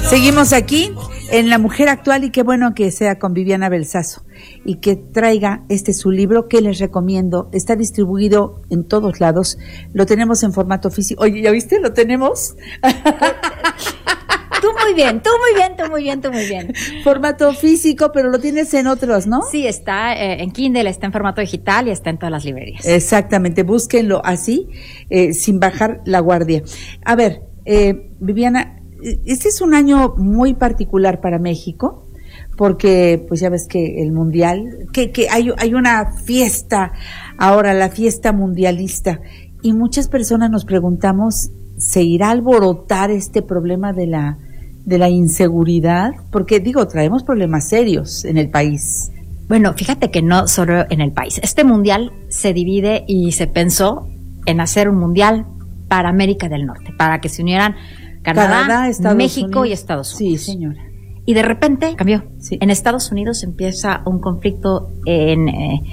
Seguimos aquí en La Mujer Actual y qué bueno que sea con Viviana Belsazo y que traiga su libro que les recomiendo. Está distribuido en todos lados. Lo tenemos en formato físico. Oye, ¿ya viste? ¿Lo tenemos? Tú muy bien. Formato físico, pero lo tienes en otros, ¿no? Sí, está en Kindle, está en formato digital y está en todas las librerías. Exactamente, búsquenlo así, sin bajar la guardia. A ver, Viviana, este es un año muy particular para México, porque pues ya ves que el mundial, que hay una fiesta ahora, la fiesta mundialista, y muchas personas nos preguntamos, ¿se irá a alborotar este problema de la inseguridad? Porque traemos problemas serios en el país. Bueno, fíjate que no solo en el país. Este mundial se divide y se pensó en hacer un mundial para América del Norte, para que se unieran Canadá, México y Estados Unidos. Sí, señora. Y de repente cambió. Sí. En Estados Unidos empieza un conflicto en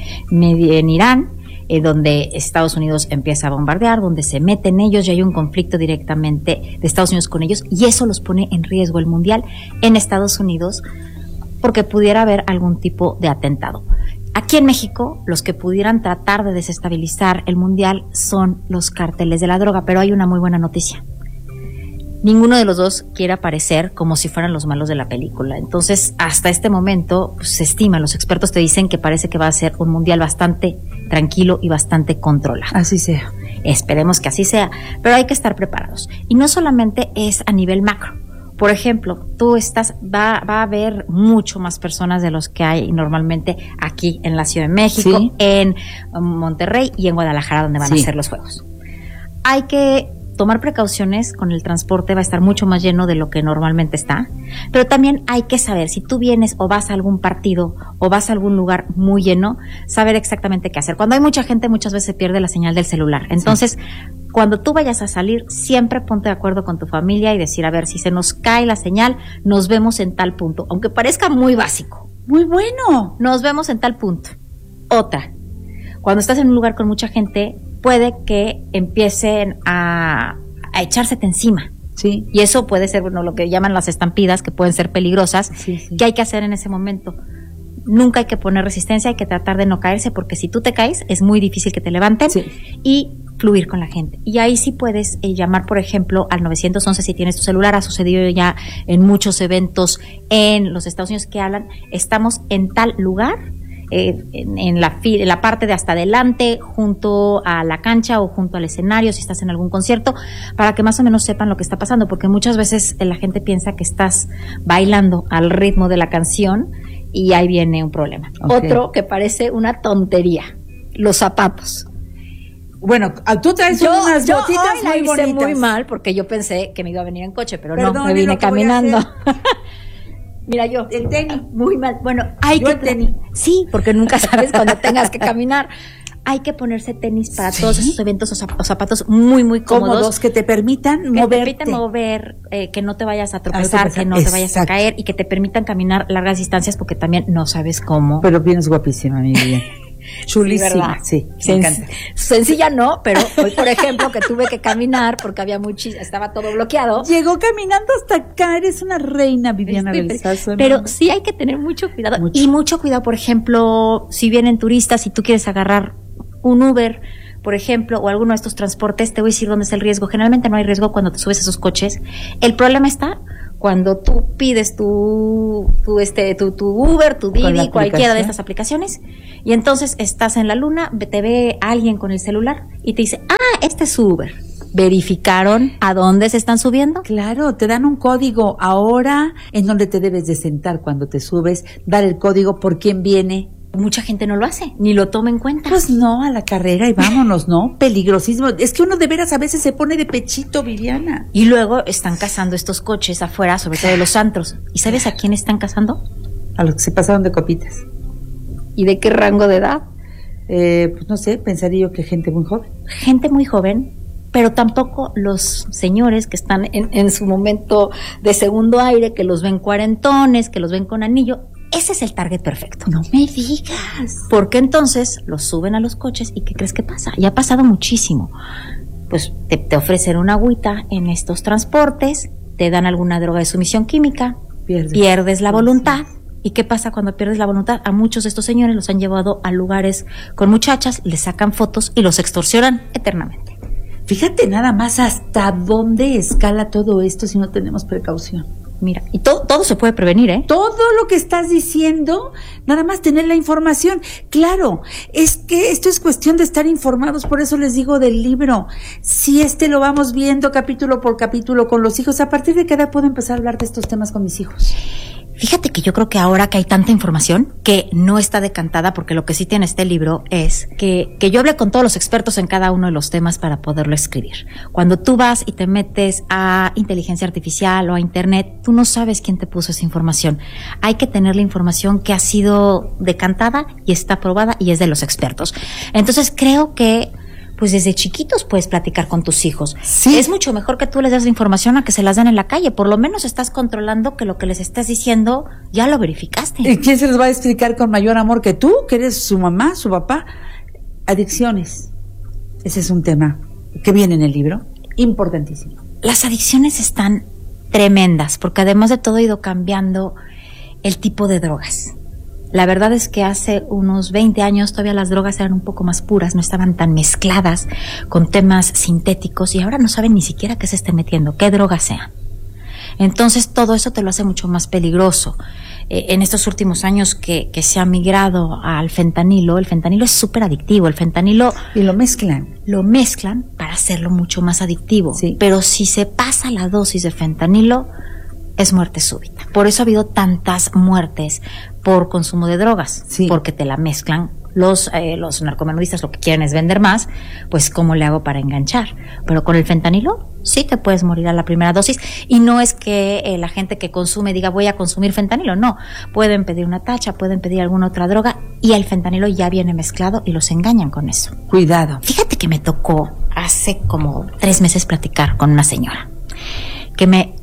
Irán, donde Estados Unidos empieza a bombardear, donde se meten ellos y hay un conflicto directamente de Estados Unidos con ellos, y eso los pone en riesgo el mundial en Estados Unidos porque pudiera haber algún tipo de atentado. Aquí en México, los que pudieran tratar de desestabilizar el mundial son los cárteles de la droga, pero hay una muy buena noticia. Ninguno de los dos quiere aparecer como si fueran los malos de la película. Entonces, hasta este momento, pues, se estima, los expertos te dicen que parece que va a ser un mundial bastante tranquilo y bastante controlado. Así sea. Esperemos que así sea, pero hay que estar preparados. Y no solamente es a nivel macro. Por ejemplo, va a haber mucho más personas de los que hay normalmente aquí en la Ciudad de México, sí, en Monterrey y en Guadalajara, donde van a ser los juegos. Hay que tomar precauciones con el transporte, va a estar mucho más lleno de lo que normalmente está, pero también hay que saber, si tú vienes o vas a algún partido o vas a algún lugar muy lleno, saber exactamente qué hacer. Cuando hay mucha gente, muchas veces se pierde la señal del celular. Entonces, cuando tú vayas a salir, siempre ponte de acuerdo con tu familia y decir, a ver, si se nos cae la señal, nos vemos en tal punto, aunque parezca muy básico. Muy bueno. Nos vemos en tal punto. Otra, cuando estás en un lugar con mucha gente, puede que empiecen a echársete encima. Sí. Y eso puede ser, lo que llaman las estampidas, que pueden ser peligrosas. Sí. ¿Qué hay que hacer en ese momento? Nunca hay que poner resistencia, hay que tratar de no caerse, porque si tú te caes, es muy difícil que te levanten. Sí. Y fluir con la gente. Y ahí sí puedes llamar, por ejemplo, al 911 si tienes tu celular. Ha sucedido ya en muchos eventos en los Estados Unidos que hablan, estamos en tal lugar, en la parte de hasta adelante, junto a la cancha o junto al escenario, si estás en algún concierto, para que más o menos sepan lo que está pasando, porque muchas veces la gente piensa que estás bailando al ritmo de la canción y ahí viene un problema. Okay. Otro que parece una tontería, los zapatos. Bueno, tú traes unas botitas muy bonitas. Hice muy mal porque yo pensé que me iba a venir en coche, pero Perdón, no, me vine caminando. Mira, el tenis. Muy mal. Bueno, el tenis. Sí, porque nunca sabes cuando tengas que caminar. Hay que ponerse tenis para todos esos eventos o zapatos muy, muy cómodos. Que te permitan moverte. Que te permitan mover, que no te vayas a tropezar, que no te vayas a caer y que te permitan caminar largas distancias porque también no sabes cómo. Pero vienes guapísima, mi vida. Chulísima, sí, me encanta. Sencilla no, pero hoy, por ejemplo, que tuve que caminar porque estaba todo bloqueado. Llegó caminando hasta acá, eres una reina, Viviana Belsazo. Pero sí hay que tener mucho cuidado. Y mucho cuidado, por ejemplo, si vienen turistas, si tú quieres agarrar un Uber, por ejemplo, o alguno de estos transportes, te voy a decir dónde es el riesgo. Generalmente no hay riesgo cuando te subes a esos coches. El problema está cuando tú pides tu Uber, tu Didi, cualquiera de estas aplicaciones, y entonces estás en la luna, te ve alguien con el celular y te dice, este es Uber. ¿Verificaron a dónde se están subiendo? Claro, te dan un código ahora en donde te debes de sentar cuando te subes, dar el código por quién viene. Mucha gente no lo hace, ni lo toma en cuenta. Pues no, a la carrera y vámonos, ¿no? Peligrosísimo. Es que uno de veras a veces se pone de pechito, Viviana. Y luego están cazando estos coches afuera, sobre todo los antros. ¿Y sabes a quién están cazando? A los que se pasaron de copitas. ¿Y de qué rango de edad? Pues no sé, pensaría yo que gente muy joven. Gente muy joven, pero tampoco los señores que están en su momento de segundo aire, que los ven cuarentones, que los ven con anillo. Ese es el target perfecto. No me digas. Porque entonces los suben a los coches y ¿qué crees que pasa? Y ha pasado muchísimo. Pues te ofrecen una agüita en estos transportes te dan alguna droga de sumisión química, pierdes la voluntad. ¿Y qué pasa cuando pierdes la voluntad? A muchos de estos señores los han llevado a lugares con muchachas, les sacan fotos y los extorsionan eternamente. Fíjate nada más hasta dónde escala todo esto si no tenemos precaución. Mira, y todo se puede prevenir, ¿eh? Todo lo que estás diciendo, nada más tener la información. Claro, es que esto es cuestión de estar informados, por eso les digo del libro. Si lo vamos viendo capítulo por capítulo con los hijos, ¿a partir de qué edad puedo empezar a hablar de estos temas con mis hijos? Fíjate que yo creo que ahora que hay tanta información que no está decantada, porque lo que sí tiene este libro es que yo hablé con todos los expertos en cada uno de los temas para poderlo escribir. Cuando tú vas y te metes a inteligencia artificial o a internet, tú no sabes quién te puso esa información. Hay que tener la información que ha sido decantada y está aprobada y es de los expertos. Entonces creo que pues desde chiquitos puedes platicar con tus hijos. Sí. Es mucho mejor que tú les des la información a que se las den en la calle. Por lo menos estás controlando que lo que les estás diciendo ya lo verificaste. ¿Y quién se les va a explicar con mayor amor que tú, que eres su mamá, su papá? Adicciones. Ese es un tema que viene en el libro, importantísimo. Las adicciones están tremendas, porque además de todo ha ido cambiando el tipo de drogas. La verdad es que hace unos 20 años todavía las drogas eran un poco más puras, no estaban tan mezcladas con temas sintéticos y ahora no saben ni siquiera qué se estén metiendo, qué drogas sean. Entonces todo eso te lo hace mucho más peligroso. En estos últimos años que se ha migrado al fentanilo, el fentanilo es súper adictivo, el fentanilo... Y lo mezclan. Lo mezclan para hacerlo mucho más adictivo. Sí. Pero si se pasa la dosis de fentanilo, es muerte súbita. Por eso ha habido tantas muertes por consumo de drogas, sí, porque te la mezclan. Los narcomenudistas lo que quieren es vender más, pues ¿cómo le hago para enganchar? Pero con el fentanilo sí te puedes morir a la primera dosis y no es que la gente que consume diga voy a consumir fentanilo, no. Pueden pedir una tacha, pueden pedir alguna otra droga y el fentanilo ya viene mezclado y los engañan con eso. Cuidado. Fíjate que me tocó hace como 3 meses platicar con una señora que me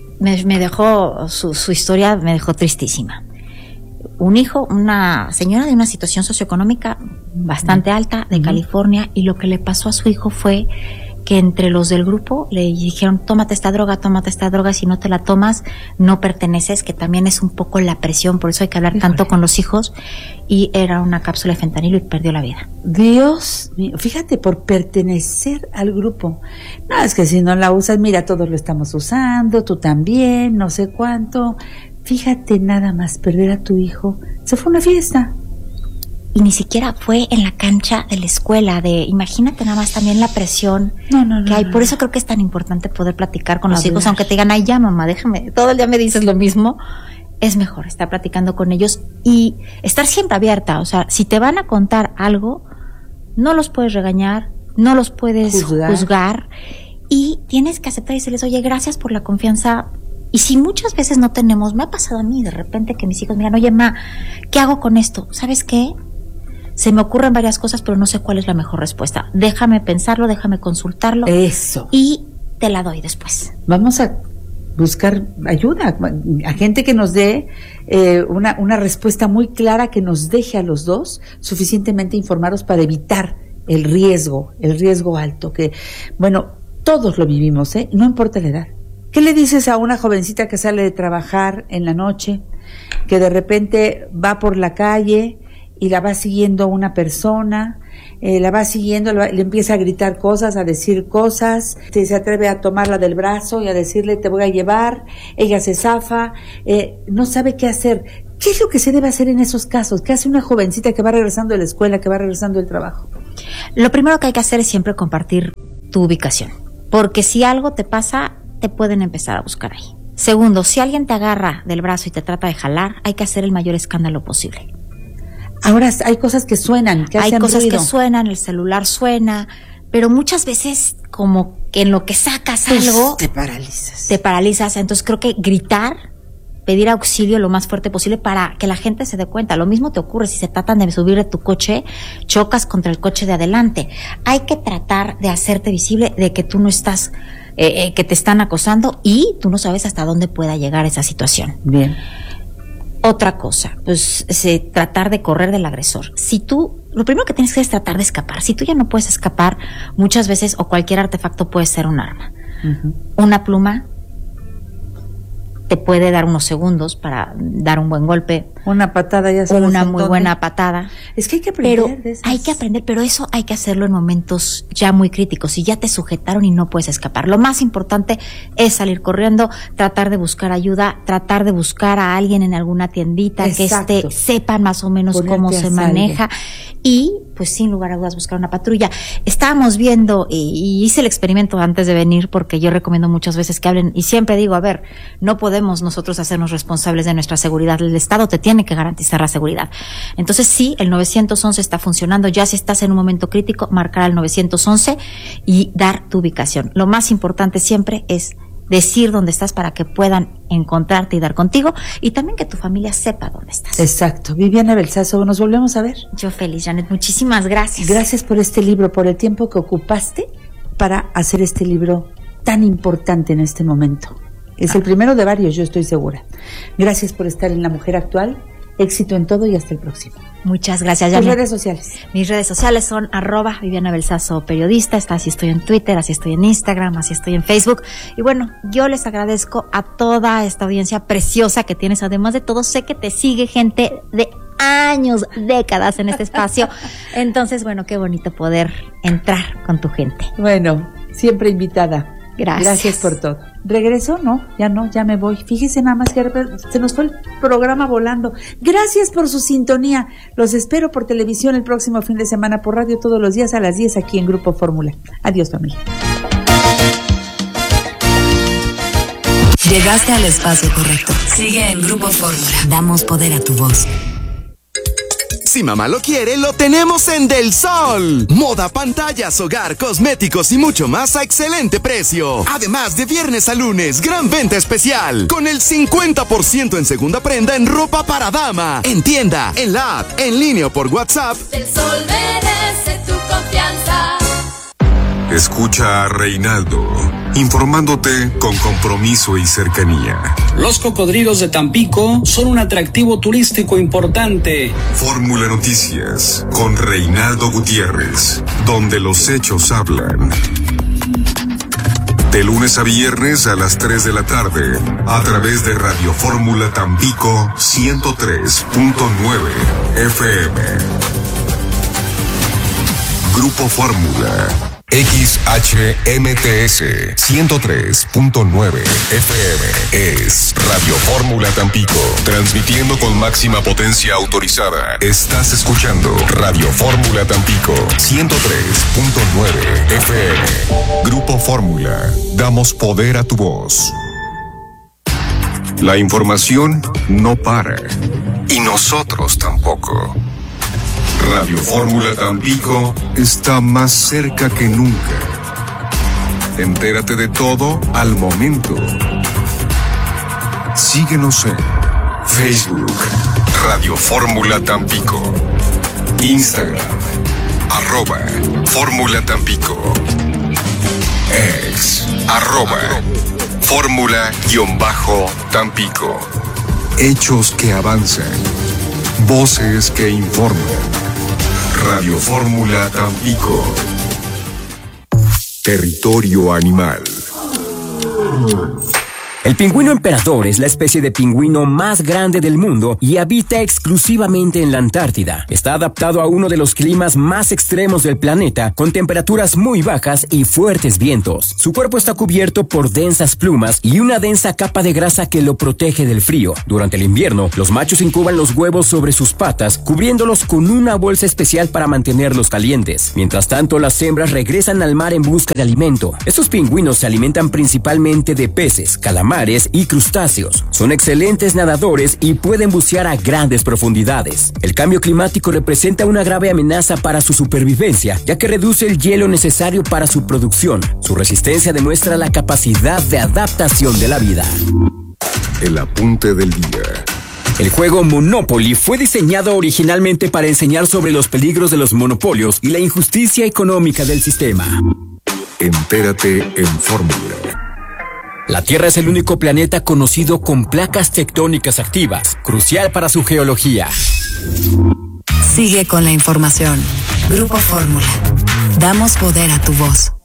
dejó, su historia me dejó tristísima. Un hijo, una señora de una situación socioeconómica bastante alta de California, y lo que le pasó a su hijo fue que entre los del grupo le dijeron tómate esta droga, si no te la tomas no perteneces, que también es un poco la presión, por eso hay que hablar tanto con los hijos, y era una cápsula de fentanilo y perdió la vida. Dios mío, fíjate, por pertenecer al grupo. No, es que si no la usas, mira, todos lo estamos usando, tú también, no sé cuánto. Fíjate nada más, perder a tu hijo. Se fue a una fiesta. Y ni siquiera fue en la cancha de la escuela, imagínate nada más también la presión que hay. Por eso creo que es tan importante poder platicar con los hijos, aunque te digan, ay ya mamá, déjame, todo el día me dices lo mismo. Es mejor estar platicando con ellos y estar siempre abierta. O sea, si te van a contar algo, no los puedes regañar, no los puedes juzgar y tienes que aceptar y decirles, oye, gracias por la confianza. Y si muchas veces no tenemos, me ha pasado a mí de repente que mis hijos me digan, oye, ma, ¿qué hago con esto? ¿Sabes qué? Se me ocurren varias cosas, pero no sé cuál es la mejor respuesta. Déjame pensarlo, déjame consultarlo. Eso. Y te la doy después. Vamos a buscar ayuda, a gente que nos dé una respuesta muy clara, que nos deje a los dos suficientemente informados para evitar el riesgo alto, que, bueno, todos lo vivimos, no importa la edad. ¿Qué le dices a una jovencita que sale de trabajar en la noche, que de repente va por la calle y la va siguiendo una persona, le empieza a gritar cosas, a decir cosas, se atreve a tomarla del brazo y a decirle te voy a llevar, ella se zafa, no sabe qué hacer? ¿Qué es lo que se debe hacer en esos casos? ¿Qué hace una jovencita que va regresando de la escuela, que va regresando del trabajo? Lo primero que hay que hacer es siempre compartir tu ubicación, porque si algo te pasa, te pueden empezar a buscar ahí. Segundo, si alguien te agarra del brazo y te trata de jalar, hay que hacer el mayor escándalo posible. Ahora hay cosas que suenan, que hacen ruido. Hay cosas que suenan, el celular suena, pero muchas veces como que en lo que sacas algo te paralizas. Entonces creo que gritar, pedir auxilio lo más fuerte posible para que la gente se dé cuenta. Lo mismo te ocurre si se tratan de subir de tu coche, chocas contra el coche de adelante. Hay que tratar de hacerte visible de que tú no estás, que te están acosando y tú no sabes hasta dónde pueda llegar esa situación. Bien. Otra cosa, pues tratar de correr del agresor. Lo primero que tienes que hacer es tratar de escapar. Si tú ya no puedes escapar, muchas veces o cualquier artefacto puede ser un arma. Una pluma, te puede dar unos segundos para dar un buen golpe. Una patada, ya sabes. Una muy buena patada. Es que hay que aprender pero de esas. Hay que aprender, pero eso hay que hacerlo en momentos ya muy críticos. Si ya te sujetaron y no puedes escapar. Lo más importante es salir corriendo, tratar de buscar ayuda, tratar de buscar a alguien en alguna tiendita. Exacto. Que sepan más o menos cómo se maneja. Y, pues, sin lugar a dudas, buscar una patrulla. Estábamos viendo, y hice el experimento antes de venir, porque yo recomiendo muchas veces que hablen, y siempre digo, a ver, no podemos nosotros hacernos responsables de nuestra seguridad. El Estado te tiene que garantizar la seguridad. Entonces, sí, el 911 está funcionando. Ya si estás en un momento crítico, marcar al 911 y dar tu ubicación. Lo más importante siempre es decir dónde estás para que puedan encontrarte y dar contigo, y también que tu familia sepa dónde estás. Exacto. Viviana Belsazo, nos volvemos a ver. Yo feliz, Janet, muchísimas gracias. Gracias por este libro, por el tiempo que ocupaste para hacer este libro tan importante en este momento. Es el primero de varios, yo estoy segura. Gracias por estar en La Mujer Actual. Éxito en todo y hasta el próximo. Muchas gracias, Janet. ¿Tus redes sociales? Mis redes sociales son @Viviana Belsazo Periodista. Así estoy en Twitter, así estoy en Instagram, así estoy en Facebook. Y bueno, yo les agradezco a toda esta audiencia preciosa que tienes. Además de todo, sé que te sigue gente de años, décadas en este espacio. Entonces, bueno, qué bonito poder entrar con tu gente. Bueno, siempre invitada. Gracias. Gracias por todo. ¿Regreso? No, ya me voy. Fíjese nada más que se nos fue el programa volando. Gracias por su sintonía. Los espero por televisión el próximo fin de semana, por radio todos los días a las 10 aquí en Grupo Fórmula. Adiós, familia. Llegaste al espacio correcto. Sigue en Grupo Fórmula. Damos poder a tu voz. Si mamá lo quiere, lo tenemos en Del Sol. Moda, pantallas, hogar, cosméticos y mucho más a excelente precio. Además, de viernes a lunes, gran venta especial. Con el 50% en segunda prenda en ropa para dama. En tienda, en la app, en línea o por WhatsApp. Del Sol merece tu confianza. Escucha a Reinaldo, informándote con compromiso y cercanía. Los cocodrilos de Tampico son un atractivo turístico importante. Fórmula Noticias, con Reinaldo Gutiérrez, donde los hechos hablan. De lunes a viernes a las 3 de la tarde, a través de Radio Fórmula Tampico 103.9 FM. Grupo Fórmula. XHMTS 103.9 FM es Radio Fórmula Tampico, transmitiendo con máxima potencia autorizada. Estás escuchando Radio Fórmula Tampico 103.9 FM. Grupo Fórmula, damos poder a tu voz. La información no para, y nosotros tampoco. Radio Fórmula Tampico está más cerca que nunca. Entérate de todo al momento. Síguenos en Facebook, Radio Fórmula Tampico, Instagram, @Fórmula Tampico, X, @Fórmula_Tampico. Hechos que avanzan, voces que informan. Radio Fórmula Tampico. Territorio animal. El pingüino emperador es la especie de pingüino más grande del mundo y habita exclusivamente en la Antártida. Está adaptado a uno de los climas más extremos del planeta, con temperaturas muy bajas y fuertes vientos. Su cuerpo está cubierto por densas plumas y una densa capa de grasa que lo protege del frío. Durante el invierno, los machos incuban los huevos sobre sus patas, cubriéndolos con una bolsa especial para mantenerlos calientes. Mientras tanto, las hembras regresan al mar en busca de alimento. Estos pingüinos se alimentan principalmente de peces, calamares y crustáceos. Son excelentes nadadores y pueden bucear a grandes profundidades. El cambio climático representa una grave amenaza para su supervivencia, ya que reduce el hielo necesario para su producción. Su resistencia demuestra la capacidad de adaptación de la vida. El apunte del día. El juego Monopoly fue diseñado originalmente para enseñar sobre los peligros de los monopolios y la injusticia económica del sistema. Entérate en Fórmula. La Tierra es el único planeta conocido con placas tectónicas activas, crucial para su geología. Sigue con la información. Grupo Fórmula. Damos poder a tu voz.